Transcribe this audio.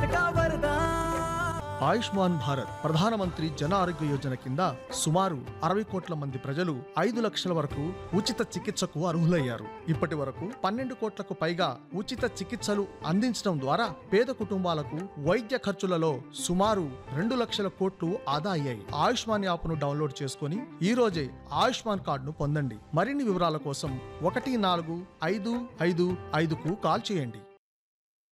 చిటకా వరదా. ఆయుష్మాన్ భారత్ ప్రధానమంత్రి జన ఆరోగ్య యోజన కింద సుమారు 60 కోట్ల మంది ప్రజలు 5 లక్షల వరకు ఉచిత చికిత్సకు అర్హులయ్యారు. ఇప్పటి వరకు 12 కోట్లకు పైగా ఉచిత చికిత్సలు అందించడం ద్వారా పేద కుటుంబాలకు వైద్య ఖర్చులలో సుమారు 2 లక్షల కోట్లు ఆదా అయ్యాయి. ఆయుష్మాన్ యాప్ను డౌన్లోడ్ చేసుకుని ఈ రోజే ఆయుష్మాన్ కార్డును పొందండి. మరిన్ని వివరాల కోసం 145555కు కాల్ చేయండి.